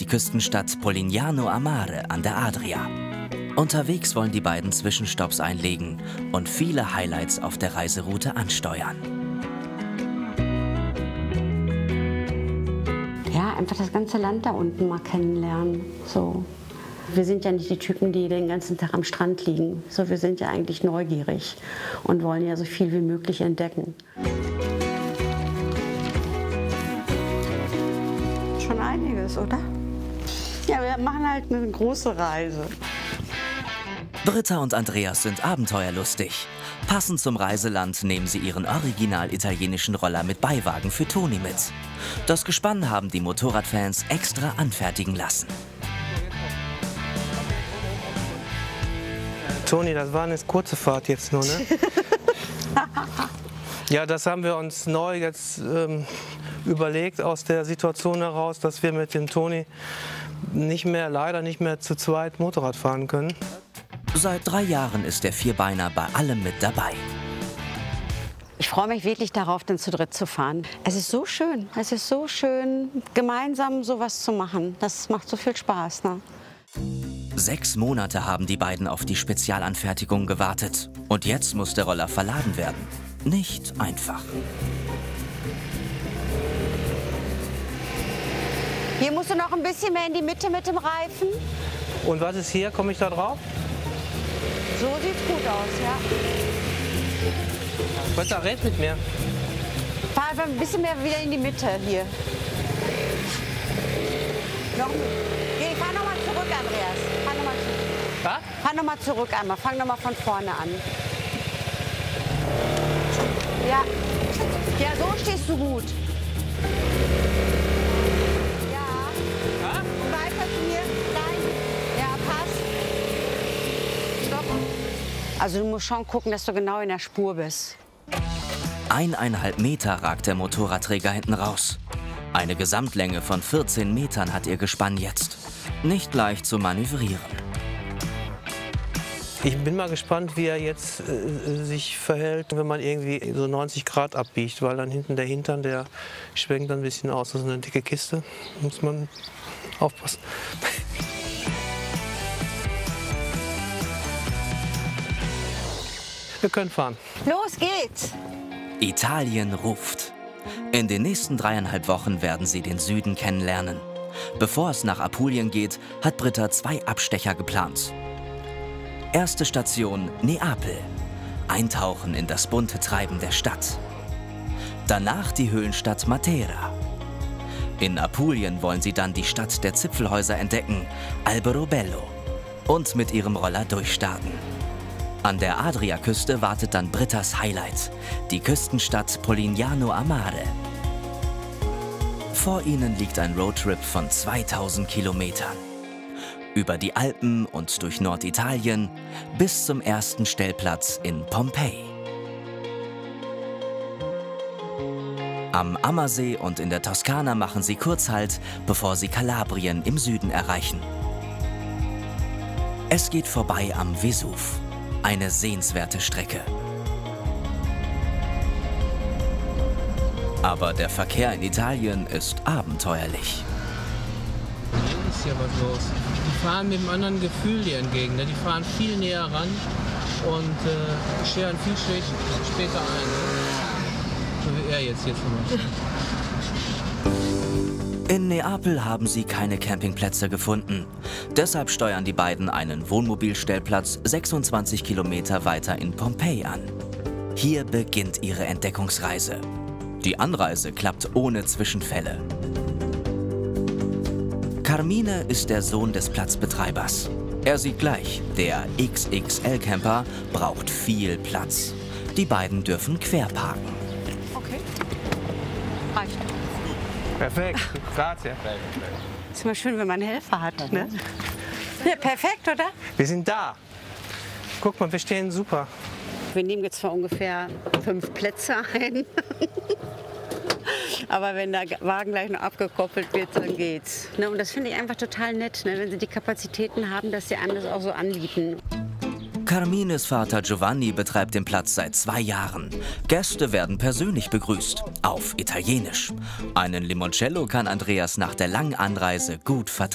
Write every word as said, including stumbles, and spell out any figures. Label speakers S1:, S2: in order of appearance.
S1: Küstenstadt Polignano a Mare an der Adria. Unterwegs wollen die beiden Zwischenstopps einlegen und viele Highlights auf der Reiseroute ansteuern.
S2: Ja, einfach das ganze Land da unten mal kennenlernen. So. Wir sind ja nicht die Typen, die den ganzen Tag am Strand liegen. So, wir sind ja eigentlich neugierig und wollen ja so viel wie möglich entdecken. Schon einiges, oder? Ja, wir machen halt eine große Reise.
S1: Britta und Andreas sind abenteuerlustig. Passend zum Reiseland nehmen sie ihren original italienischen Roller mit Beiwagen für Toni mit. Das Gespann haben die Motorradfans extra anfertigen lassen.
S3: Toni, das war eine kurze Fahrt jetzt nur, ne? Ja, das haben wir uns neu jetzt ähm, überlegt aus der Situation heraus, dass wir mit dem Toni nicht mehr, leider nicht mehr zu zweit Motorrad fahren können.
S1: Seit drei Jahren ist der Vierbeiner bei allem mit dabei.
S2: Ich freue mich wirklich darauf, dann zu dritt zu fahren. Es ist so schön, es ist so schön, gemeinsam sowas zu machen. Das macht so viel Spaß, ne?
S1: Sechs Monate haben die beiden auf die Spezialanfertigung gewartet. Und jetzt muss der Roller verladen werden. Nicht einfach.
S2: Hier musst du noch ein bisschen mehr in die Mitte mit dem Reifen.
S3: Und was ist hier? Komme ich da drauf?
S2: So sieht's gut aus, ja.
S3: Britta, red mit mir.
S2: Fahr einfach ein bisschen mehr wieder in die Mitte hier. Noch, nee, fahr noch mal zurück, Andreas. Fahr noch mal zurück.
S3: Was?
S2: Fahr noch mal zurück einmal. Fang noch mal von vorne an. Ja. Ja, so stehst du gut. Ja.
S3: Ja?
S2: Weiter hier. Nein. Ja, passt. Stopp. Also du musst schon gucken, dass du genau in der Spur bist.
S1: Eineinhalb Meter ragt der Motorradträger hinten raus. Eine Gesamtlänge von vierzehn Metern hat ihr Gespann jetzt. Nicht leicht zu manövrieren.
S3: Ich bin mal gespannt, wie er jetzt äh, sich verhält, wenn man irgendwie so neunzig Grad abbiegt, weil dann hinten der Hintern, der schwenkt dann ein bisschen aus. Das ist eine dicke Kiste, muss man aufpassen. Wir können fahren.
S2: Los geht's!
S1: Italien ruft. In den nächsten dreieinhalb Wochen werden sie den Süden kennenlernen. Bevor es nach Apulien geht, hat Britta zwei Abstecher geplant. Erste Station Neapel. Eintauchen in das bunte Treiben der Stadt. Danach die Höhlenstadt Matera. In Apulien wollen sie dann die Stadt der Zipfelhäuser entdecken, Alberobello, und mit ihrem Roller durchstarten. An der Adriaküste wartet dann Brittas Highlight, die Küstenstadt Polignano a Mare. Vor ihnen liegt ein Roadtrip von zweitausend Kilometern. Über die Alpen und durch Norditalien bis zum ersten Stellplatz in Pompeji. Am Ammersee und in der Toskana machen sie Kurzhalt, bevor sie Kalabrien im Süden erreichen. Es geht vorbei am Vesuv. Eine sehenswerte Strecke. Aber der Verkehr in Italien ist abenteuerlich.
S4: Hier ist ja was los. Die fahren mit einem anderen Gefühl dir entgegen. Ne? Die fahren viel näher ran und äh, scheren viel später ein. So wie er jetzt hier zum Beispiel.
S1: In Neapel haben sie keine Campingplätze gefunden. Deshalb steuern die beiden einen Wohnmobilstellplatz sechsundzwanzig Kilometer weiter in Pompeji an. Hier beginnt ihre Entdeckungsreise. Die Anreise klappt ohne Zwischenfälle. Carmine ist der Sohn des Platzbetreibers. Er sieht gleich, der X X L-Camper braucht viel Platz. Die beiden dürfen querparken.
S2: Okay. Reicht.
S3: Perfekt, grazie.
S2: Ist immer schön, wenn man einen Helfer hat, ne? Ja, perfekt, oder?
S3: Wir sind da. Guck mal, wir stehen super.
S2: Wir nehmen jetzt zwar ungefähr fünf Plätze ein. Aber wenn der Wagen gleich noch abgekoppelt wird, dann geht's. Ne? Und das finde ich einfach total nett, ne? Wenn sie die Kapazitäten haben, dass sie einem das auch so anbieten.
S1: Carmines Vater Giovanni betreibt den Platz seit zwei Jahren. Gäste werden persönlich begrüßt, auf Italienisch. Einen Limoncello kann Andreas nach der langen Anreise gut vertragen.